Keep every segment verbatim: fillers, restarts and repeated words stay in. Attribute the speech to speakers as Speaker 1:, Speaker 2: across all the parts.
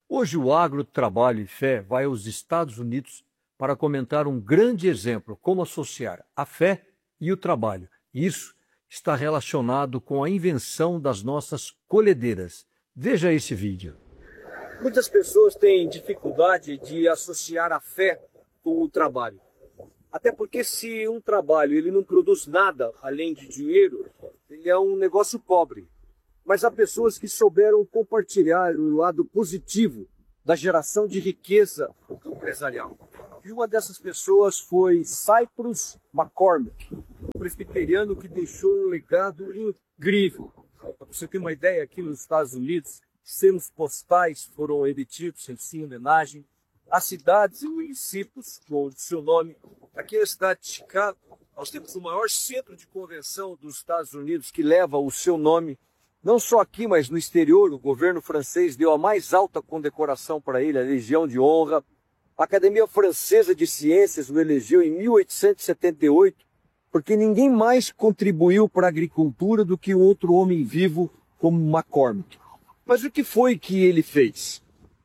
Speaker 1: Hoje o Agro, Trabalho e Fé vai aos Estados Unidos para comentar um grande exemplo como associar a fé e o trabalho. Isso está relacionado com a invenção das nossas colhedeiras. Veja esse vídeo.
Speaker 2: Muitas pessoas têm dificuldade de associar a fé com o trabalho. Até porque se um trabalho ele não produz nada além de dinheiro, ele é um negócio pobre. Mas há pessoas que souberam compartilhar o lado positivo da geração de riqueza empresarial. E uma dessas pessoas foi Cyprus McCormick, um presbiteriano que deixou um legado incrível. Para você ter uma ideia, aqui nos Estados Unidos, selos postais foram emitidos em sua homenagem. As cidades e municípios com o seu nome. Aqui na cidade de Chicago, nós temos o maior centro de convenção dos Estados Unidos que leva o seu nome. Não só aqui, mas no exterior, o governo francês deu a mais alta condecoração para ele, a Legião de Honra. A Academia Francesa de Ciências o elegeu em mil oitocentos e setenta e oito, porque ninguém mais contribuiu para a agricultura do que outro homem vivo como McCormick. Mas o que foi que ele fez?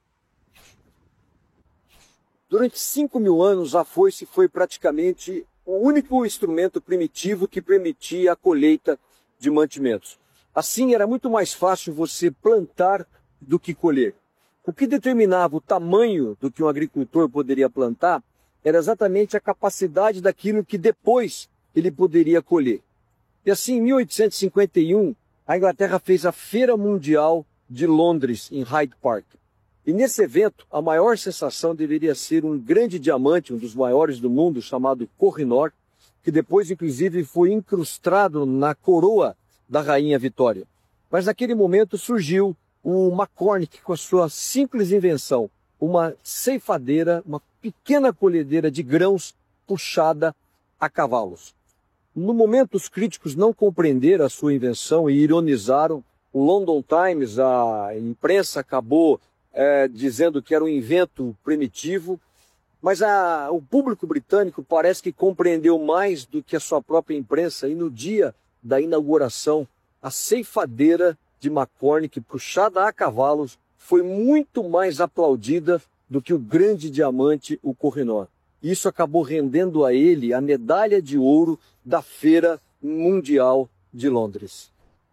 Speaker 2: Durante cinco mil anos, a foice foi praticamente o único instrumento primitivo que permitia a colheita de mantimentos. Assim, era muito mais fácil você plantar do que colher. O que determinava o tamanho do que um agricultor poderia plantar era exatamente a capacidade daquilo que depois ele poderia colher. E assim, em mil oitocentos e cinquenta e um, a Inglaterra fez a Feira Mundial de Londres, em Hyde Park. E nesse evento, a maior sensação deveria ser um grande diamante, um dos maiores do mundo, chamado Kohinoor, que depois, inclusive, foi incrustado na coroa da Rainha Vitória. Mas naquele momento surgiu o McCormick com a sua simples invenção, uma ceifadeira, uma pequena colhedeira de grãos puxada a cavalos. No momento, os críticos não compreenderam a sua invenção e ironizaram. O London Times, a imprensa, acabou é, dizendo que era um invento primitivo, mas a, o público britânico parece que compreendeu mais do que a sua própria imprensa, e no dia da inauguração, a ceifadeira de McCormick, puxada a cavalos, foi muito mais aplaudida do que o grande diamante, o Kohinoor. Isso acabou rendendo a ele a medalha de ouro da Feira Mundial de Londres.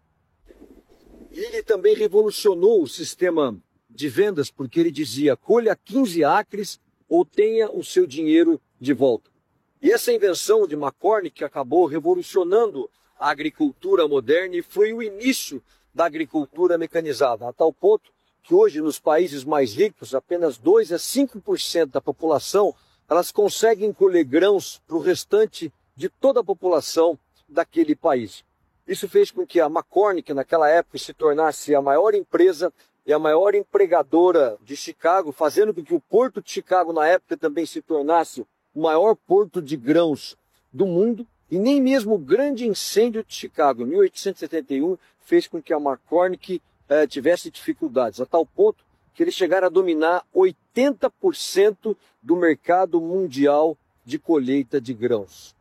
Speaker 2: E ele também revolucionou o sistema de vendas, porque ele dizia: colha quinze acres ou tenha o seu dinheiro de volta. E essa invenção de McCormick acabou revolucionando a agricultura moderna e foi o início da agricultura mecanizada, a tal ponto que hoje nos países mais ricos, apenas dois a cinco por cento da população, elas conseguem colher grãos para o restante de toda a população daquele país. Isso fez com que a McCormick, naquela época, se tornasse a maior empresa e a maior empregadora de Chicago, fazendo com que o Porto de Chicago, na época, também se tornasse o maior porto de grãos do mundo. E nem mesmo o grande incêndio de Chicago, em mil oitocentos e setenta e um, fez com que a McCormick eh, tivesse dificuldades, a tal ponto que eles chegaram a dominar oitenta por cento do mercado mundial de colheita de grãos.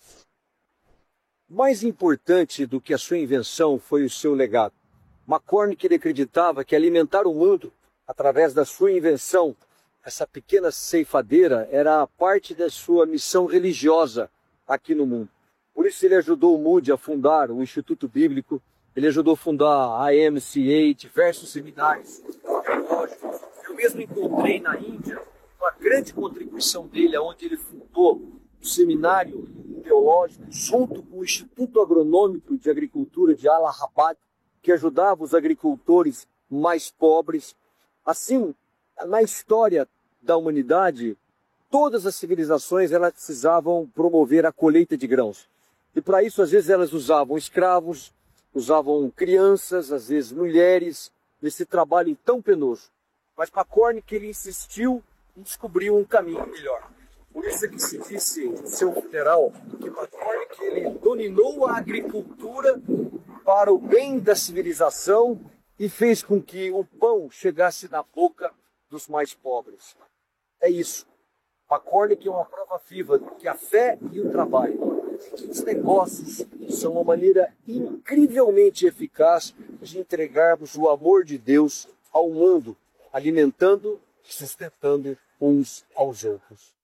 Speaker 2: Mais importante do que a sua invenção foi o seu legado. McCormick ele acreditava que alimentar o mundo através da sua invenção, essa pequena ceifadeira, era parte da sua missão religiosa aqui no mundo. Por isso ele ajudou o Moody a fundar o Instituto Bíblico, ele ajudou a fundar a M C A, diversos seminários teológicos. Eu mesmo encontrei na Índia uma grande contribuição dele, onde ele fundou o seminário teológico junto com o Instituto Agronômico de Agricultura de Allahabad, que ajudava os agricultores mais pobres. Assim, na história da humanidade, todas as civilizações elas precisavam promover a colheita de grãos. E para isso, às vezes, elas usavam escravos, usavam crianças, às vezes mulheres, nesse trabalho tão penoso. Mas McCormick ele insistiu em descobrir um caminho melhor. Por isso é que se disse em seu funeral que McCormick ele dominou a agricultura para o bem da civilização e fez com que o pão chegasse na boca dos mais pobres. É isso. McCormick é uma prova viva de que a fé e o trabalho, os negócios, são uma maneira incrivelmente eficaz de entregarmos o amor de Deus ao mundo alimentando, sustentando uns aos outros.